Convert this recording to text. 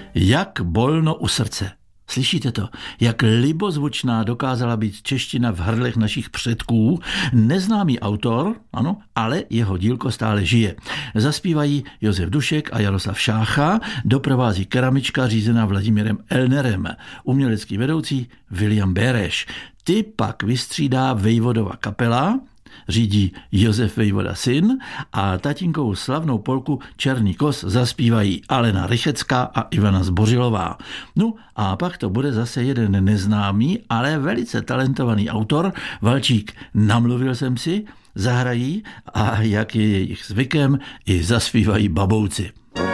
Jak bolno u srdce. Slyšíte to? Jak libozvučná dokázala být čeština v hrdlech našich předků. Neznámý autor, ano, ale jeho dílko stále žije. Zaspívají Josef Dušek a Jaroslav Šácha, doprovází keramička řízená Vladimírem Elnerem, umělecký vedoucí William Bereš. Ty pak vystřídá Vejvodova kapela, řídí Josef Vejvoda syn a tatínkovou slavnou polku Černý kos zaspívají Alena Rychecká a Ivana Zbořilová. No a pak to bude zase jeden neznámý, ale velice talentovaný autor, Valčík Namluvil jsem si, zahrají a jak je jejich zvykem, i zaspívají babouci.